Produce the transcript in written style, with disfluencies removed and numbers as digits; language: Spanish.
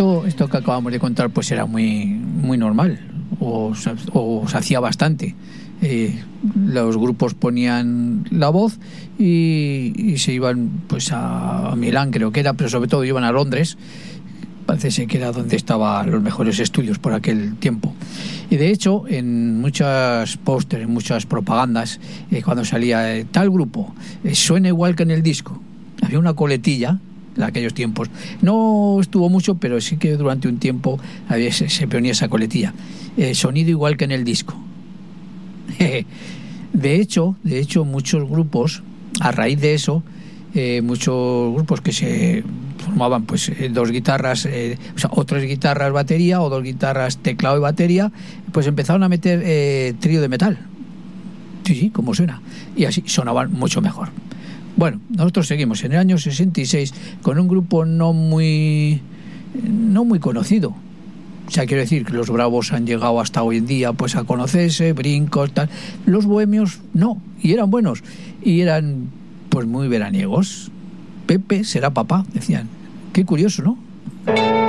Esto que acabamos de contar pues era muy, muy normal, o se hacía bastante. Los grupos ponían la voz y se iban pues a Milán, creo que era, pero sobre todo iban a Londres. Parece que era donde estaban los mejores estudios por aquel tiempo. Y de hecho, en muchas pósteres, en muchas propagandas, cuando salía tal grupo, suena igual que en el disco. Había una coletilla en aquellos tiempos. No estuvo mucho, pero sí que durante un tiempo se ponía esa coletilla. Sonido igual que en el disco. De hecho, muchos grupos, a raíz de eso, muchos grupos que se formaban pues dos guitarras, o tres guitarras batería, o dos guitarras teclado y batería, pues empezaron a meter trío de metal. Sí, como suena. Y así sonaban mucho mejor. Bueno, nosotros seguimos en el año 66 con un grupo no muy conocido. O sea, quiero decir que los Bravos han llegado hasta hoy en día pues a conocerse, Brincos, tal. Los Bohemios no, y eran buenos, y eran pues muy veraniegos. Pepe será papá, decían. Qué curioso, ¿no?